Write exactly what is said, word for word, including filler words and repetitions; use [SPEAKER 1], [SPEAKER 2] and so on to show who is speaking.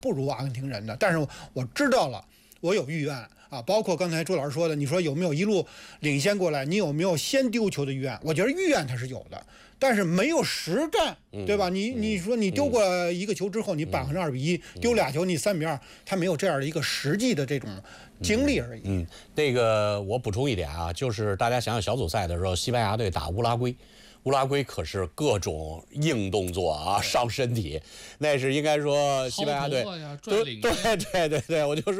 [SPEAKER 1] 不如阿根廷人的，但是我知道了，我有预愿啊。包括刚才朱老师说的，你说有没有一路领先过来？你有没有先丢球的预愿？我觉得预愿他是有的，但是没有实战，对吧？你你说你丢过一个球之后，你扳回成二比一，丢俩球你三比二，他没有这样的一个实际的这种经历而已。
[SPEAKER 2] 嗯，那个我补充一点啊，就是大家想想小组赛的时候，西班牙队打乌拉圭。乌拉圭可是各种硬动作啊，伤身体，那是应该说西班牙队，
[SPEAKER 3] 对
[SPEAKER 2] 对对对对，我就说。